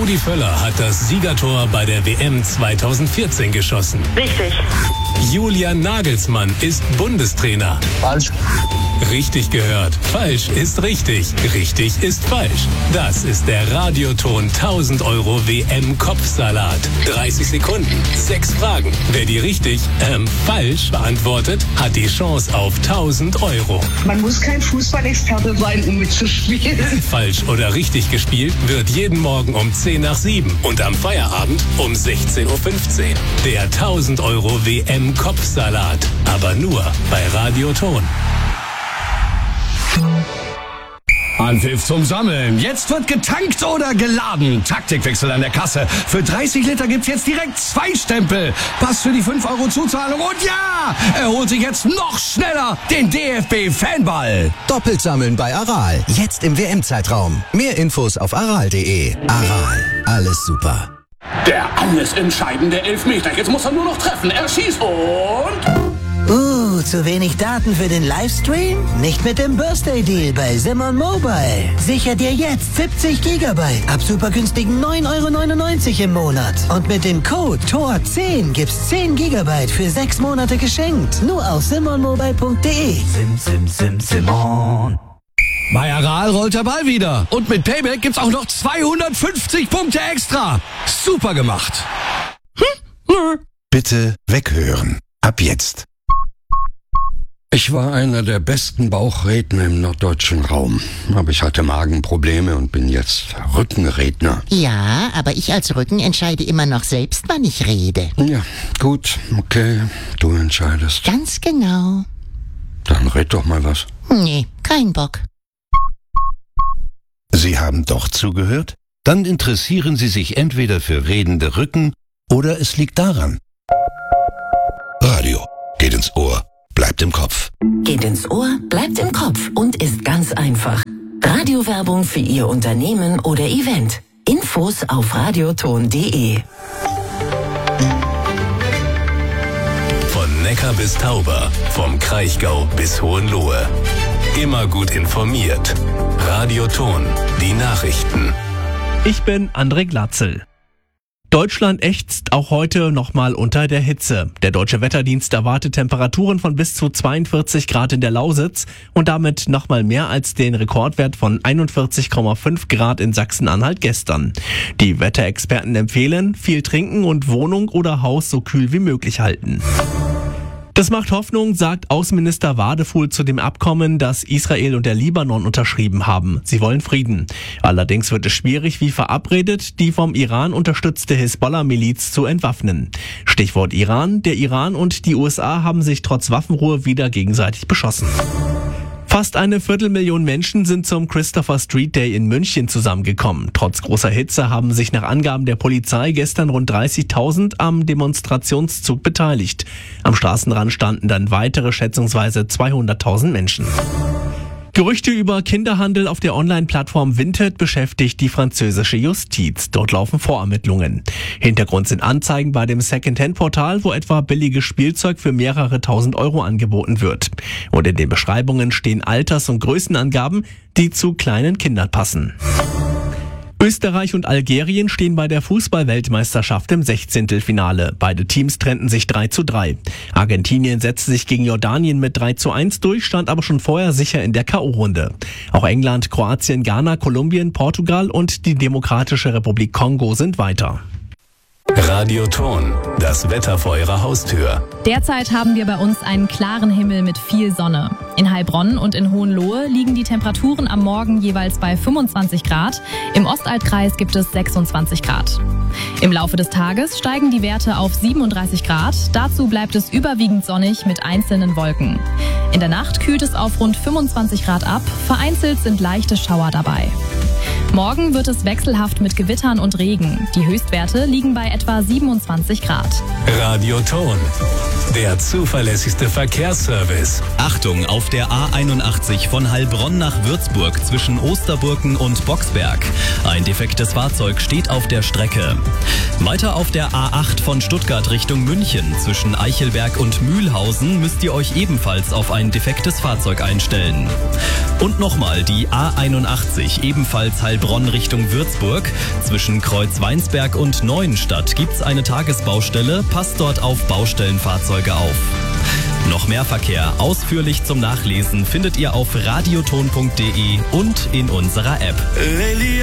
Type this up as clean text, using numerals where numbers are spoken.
Rudi Völler hat das Siegertor bei der WM 2014 geschossen. Richtig. Julian Nagelsmann ist Bundestrainer. Falsch. Richtig gehört. Falsch ist richtig. Richtig ist falsch. Das ist der Radioton 1000 € WM-Kopfsalat. 30 Sekunden, 6 Fragen. Wer die richtig, falsch beantwortet, hat die Chance auf 1000 €. Man muss kein Fußballexperte sein, um mitzuspielen. Falsch oder richtig gespielt wird jeden Morgen um 10 nach 7 und am Feierabend um 16:15 Uhr. Der 1000 € WM-Kopfsalat. Aber nur bei Radioton. Anpfiff zum Sammeln. Jetzt wird getankt oder geladen. Taktikwechsel an der Kasse. Für 30 Liter gibt's jetzt direkt 2 Stempel. Pass für die 5 € Zuzahlung. Und ja, er holt sich jetzt noch schneller den DFB-Fanball. Doppelt sammeln bei Aral. Jetzt im WM-Zeitraum. Mehr Infos auf aral.de. Aral. Alles super. Der alles entscheidende Elfmeter. Jetzt muss er nur noch treffen. Er schießt und... zu wenig Daten für den Livestream? Nicht mit dem Birthday Deal bei Simon Mobile. Sicher dir jetzt 70 GB ab super günstigen 9,99 € im Monat. Und mit dem Code TOR10 gibt's 10 GB für 6 Monate geschenkt. Nur auf simonmobile.de. Simon. Bei Aral rollt der Ball wieder. Und mit Payback gibt's auch noch 250 Punkte extra. Super gemacht. Bitte weghören. Ab jetzt. Ich war einer der besten Bauchredner im norddeutschen Raum. Aber ich hatte Magenprobleme und bin jetzt Rückenredner. Ja, aber ich als Rücken entscheide immer noch selbst, wann ich rede. Ja, gut, okay, du entscheidest. Ganz genau. Dann red doch mal was. Nee, kein Bock. Sie haben doch zugehört? Dann interessieren Sie sich entweder für redende Rücken oder es liegt daran. Radio geht ins Ohr, bleibt im Kopf. Geht ins Ohr, bleibt im Kopf und ist ganz einfach. Radiowerbung für Ihr Unternehmen oder Event. Infos auf radioton.de. Von Neckar bis Tauber, vom Kraichgau bis Hohenlohe. Immer gut informiert. Radioton, die Nachrichten. Ich bin André Glatzel. Deutschland ächzt auch heute nochmal unter der Hitze. Der Deutsche Wetterdienst erwartet Temperaturen von bis zu 42 Grad in der Lausitz und damit nochmal mehr als den Rekordwert von 41,5 Grad in Sachsen-Anhalt gestern. Die Wetterexperten empfehlen, viel trinken und Wohnung oder Haus so kühl wie möglich halten. Das macht Hoffnung, sagt Außenminister Wadefuhl zu dem Abkommen, das Israel und der Libanon unterschrieben haben. Sie wollen Frieden. Allerdings wird es schwierig, wie verabredet, die vom Iran unterstützte Hisbollah-Miliz zu entwaffnen. Stichwort Iran. Der Iran und die USA haben sich trotz Waffenruhe wieder gegenseitig beschossen. Fast 250.000 Menschen sind zum Christopher Street Day in München zusammengekommen. Trotz großer Hitze haben sich nach Angaben der Polizei gestern rund 30.000 am Demonstrationszug beteiligt. Am Straßenrand standen dann weitere schätzungsweise 200.000 Menschen. Gerüchte über Kinderhandel auf der Online-Plattform Vinted beschäftigt die französische Justiz. Dort laufen Vorermittlungen. Hintergrund sind Anzeigen bei dem Second-Hand-Portal, wo etwa billiges Spielzeug für mehrere tausend Euro angeboten wird. Und in den Beschreibungen stehen Alters- und Größenangaben, die zu kleinen Kindern passen. Österreich und Algerien stehen bei der Fußball-Weltmeisterschaft im 16. Finale. Beide Teams trennten sich 3:3. Argentinien setzte sich gegen Jordanien mit 3:1 durch, stand aber schon vorher sicher in der K.O.-Runde. Auch England, Kroatien, Ghana, Kolumbien, Portugal und die Demokratische Republik Kongo sind weiter. Radioton, das Wetter vor Ihrer Haustür. Derzeit haben wir bei uns einen klaren Himmel mit viel Sonne. In Heilbronn und in Hohenlohe liegen die Temperaturen am Morgen jeweils bei 25 Grad. Im Ostaltkreis gibt es 26 Grad. Im Laufe des Tages steigen die Werte auf 37 Grad. Dazu bleibt es überwiegend sonnig mit einzelnen Wolken. In der Nacht kühlt es auf rund 25 Grad ab. Vereinzelt sind leichte Schauer dabei. Morgen wird es wechselhaft mit Gewittern und Regen. Die Höchstwerte liegen bei etwa 27 Grad. Radioton, der zuverlässigste Verkehrsservice. Achtung, auf der A81 von Heilbronn nach Würzburg zwischen Osterburken und Boxberg. Ein defektes Fahrzeug steht auf der Strecke. Weiter auf der A8 von Stuttgart Richtung München zwischen Eichelberg und Mühlhausen müsst ihr euch ebenfalls auf ein defektes Fahrzeug einstellen. Und nochmal die A81, ebenfalls Heilbronn Heilbronn Richtung Würzburg. Zwischen Kreuzweinsberg und Neuenstadt gibt's eine Tagesbaustelle. Passt dort auf Baustellenfahrzeuge auf. Noch mehr Verkehr ausführlich zum Nachlesen findet ihr auf radioton.de und in unserer App.